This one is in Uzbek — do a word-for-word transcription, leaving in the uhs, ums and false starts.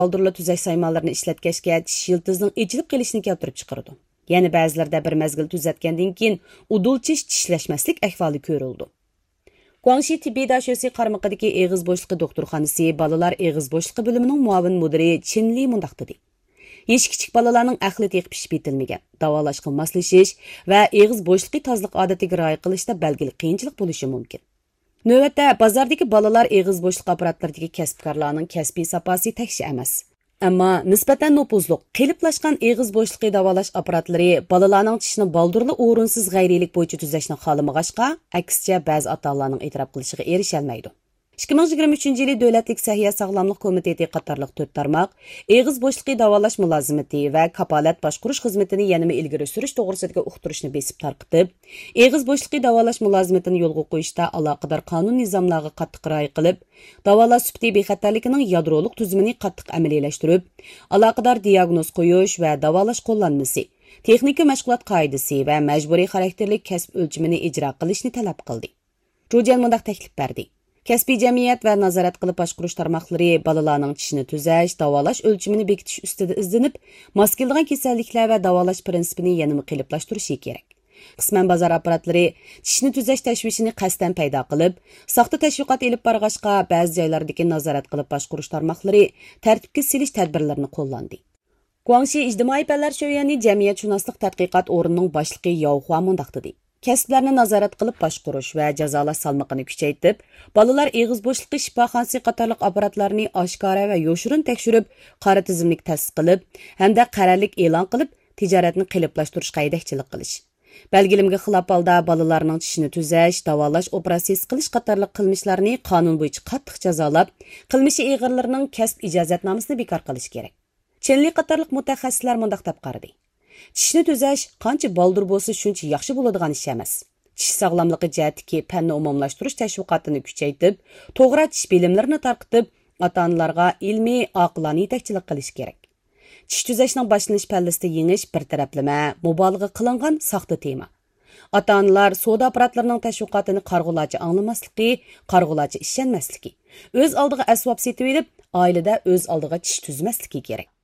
baldırlı tüzəş saymalarını işlətkəşkə tish yıldızının echilib qilishini keltirib chiqardi. Yani ba'zilarda bir mezgil tuzatgandan keyin udulchish tishlaşmaslik ahvoli ko'rildi. Guangxi tibbiy dashyosi qarmaqidagi eg'iz bo'shliqi doktorxonasi balalar eg'iz bo'shliqi bo'limining muavin mudiri Chinli mundaq dedi. Yeş kichik balalarning aqli teqib pishib yetilmagan, davolashga moslashish va eg'iz bo'shliqi tozliq odatiga rioya qilishda belgili qiyinchilik bo'lishi mumkin. Növbətdə bazardakı balalar eg'iz bo'shliq apparatlaridagi kasbkorlarning kasbiy saposi tekshi emas. Ammo nisbatan nopuzluq, qeliplashgan eg'iz bo'shliqi davolash apparatlari balalarning tishini baldurli o'rinsiz g'ayriylik bo'yicha tuzashni xohlamag'achqa, aksicha ba'zi ota-onalarning e'tirof qilishiga erisholmaydi. ikki ming yigirma uchinchi yili Davlatlik Sahiyya sog'lomlik komiteti qatorliq to'rt tarmoq eg'iz bo'shliqi davolash mulozimati va kapolat boshqarish xizmatini yanada ilgari surish to'g'risidagi uqtirishni besib tarqitib, eg'iz bo'shliqi davolash mulozimatini yo'lga qo'yishda aloqador qonun nizomlariga qattiq rioya qilib, davolash sifati bexatarligining yadroliq tuzumini qattiq amaliyalashtirib, aloqador diagnoz qo'yish va davolash qo'llanmasi, texnika mashg'ulot qoidasi va majburiy xarakterli kasb o'lchimini ijro qilishni talab qildi. Jo'jan mundaq taklif berdi. Kasbiy jamiyat va nazorat qilib boshqarish tarmoqlari balalarning tishini tuzash, davolash o'lchimini bekitish ustida izlanib, mos keladigan kasalliklar va davolash prinsipini yanada qiliblashtirishi kerak. Qisman bozor apparatlari tishni tuzash tashvishini qasddan paydo qilib, soxta tashviqot elib borg'ashqa ba'zi joylardagi nazorat qilib boshqarish tarmoqlari tartibga silish tadbirlarini qo'llandi. Guangxi ijtimoiy fanlar sho'yani jamiyatshunoslik tadqiqot o'rnining boshlig'i Yao Hua mundaq dedi. Kasblarni nazorat qilib boshqarish va jazolash salmoqini kuchaytirib, balalar eg'iz bo'shliqi shifoxonasi qatorliq apparatlarni oshkora va yoshirin tekshirib, qora tizimlik ta'sis qilib, hamda qarorlik e'lon qilib, tijoratni qiliblashtirish qaydakchilik qilish. Belgilimga xilof holda balalarning tishini tuzash, davolash operatsiyasi qilish qatorliq qilmishlarni qonun bo'yicha qattiq jazolab, qilmishi ig'irlarining kasb ijozatnomasini bekor qilish kerak. Chenli qatorliq mutaxassislar mundaq deb qaradi. Tishni tuzash qancha baldur bo'lsa shuncha yaxshi bo'ladigan ish emas. Tish sog'lomligi jihatdagi fanni umumlashtirish tashviqotini kuchaytirib, to'g'ri tish bilimlarini tarqitib, ota-onalarga ilmiy, oqilona yetakchilik qilish kerak. Tish tuzashning boshlanish pallasida yengish bir taraflama, mubolag'a qilingan soxta tema. Ota-onalar savdo apparatlarining tashviqotini qarg'ulachi anglamasligi, qarg'ulachi ishonmasligi, o'z oldiga asbob setib olib, oilada o'z oldiga tish tuzmasligi kerak.